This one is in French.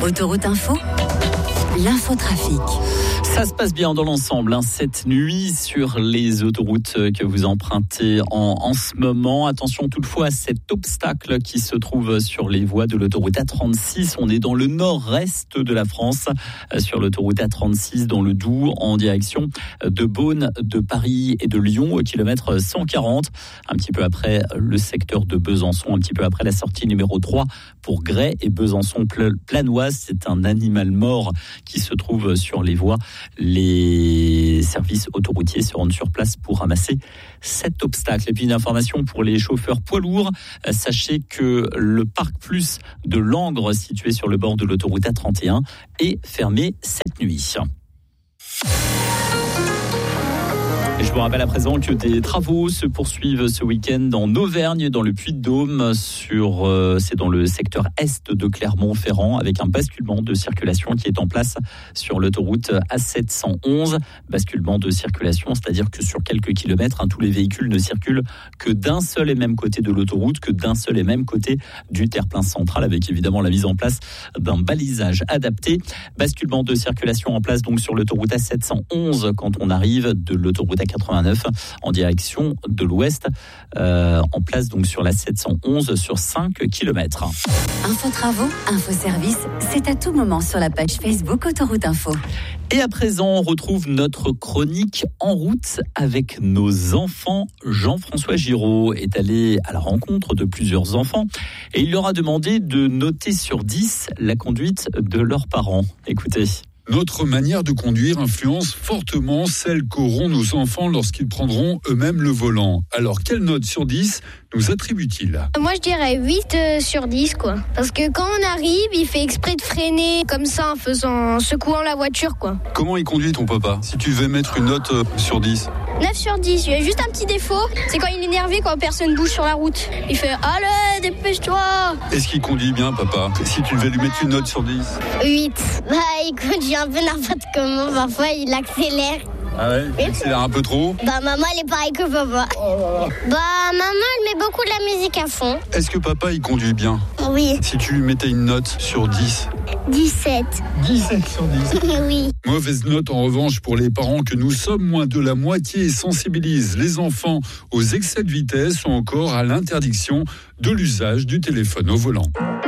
Autoroute Info, l'infotrafic. Ça se passe bien dans l'ensemble, cette nuit sur les autoroutes que vous empruntez en ce moment. Attention toutefois à cet obstacle qui se trouve sur les voies de l'autoroute A36. On est dans le nord-est de la France, sur l'autoroute A36 dans le Doubs, en direction de Beaune, de Paris et de Lyon, au kilomètre 140. Un petit peu après le secteur de Besançon, un petit peu après la sortie numéro 3 pour Gray et Besançon-Planoise. C'est un animal mort qui se trouve sur les voies. Les services autoroutiers se rendent sur place pour ramasser cet obstacle. Et puis une information pour les chauffeurs poids lourds. Sachez que le Parc Plus de Langres, situé sur le bord de l'autoroute A31, est fermé cette nuit. Et je vous rappelle à présent que des travaux se poursuivent ce week-end en Auvergne, dans le Puy-de-Dôme, c'est dans le secteur est de Clermont-Ferrand, avec un basculement de circulation qui est en place sur l'autoroute A711. Basculement de circulation, c'est-à-dire que sur quelques kilomètres, tous les véhicules ne circulent que d'un seul et même côté de l'autoroute, que d'un seul et même côté du terre-plein central, avec évidemment la mise en place d'un balisage adapté. Basculement de circulation en place donc sur l'autoroute A711 quand on arrive de l'autoroute A89 en direction de l'ouest, en place donc sur la 711 sur 5 km. Info travaux, info service, c'est à tout moment sur la page Facebook Autoroute Info. Et à présent, on retrouve notre chronique En route avec nos enfants. Jean-François Giraud est allé à la rencontre de plusieurs enfants et il leur a demandé de noter sur 10 la conduite de leurs parents. Écoutez. Notre manière de conduire influence fortement celle qu'auront nos enfants lorsqu'ils prendront eux-mêmes le volant. Alors, quelle note sur 10 nous attribue-t-il ? Moi, je dirais 8 sur 10, quoi. Parce que quand on arrive, il fait exprès de freiner comme ça en secouant la voiture, quoi. Comment il conduit ton papa ? Si tu devais mettre une note sur 10 ? 9 sur 10, il y a juste un petit défaut, c'est quand il est énervé, quand personne bouge sur la route. Il fait « Allez, dépêche-toi !» Est-ce qu'il conduit bien, papa ? Si tu devais lui mettre une note sur 10 ? 8. Il conduit un peu n'importe comment, parfois il accélère. Ah ouais ? Il accélère un peu trop ? Maman, elle est pareille que papa. Maman, elle met beaucoup de la musique à fond. Est-ce que papa, il conduit bien ? Oui. Si tu lui mettais une note sur 10 ? 17. 17 sur 10 ? Oui. Mauvaise note en revanche pour les parents que nous sommes, moins de la moitié sensibilisent les enfants aux excès de vitesse ou encore à l'interdiction de l'usage du téléphone au volant.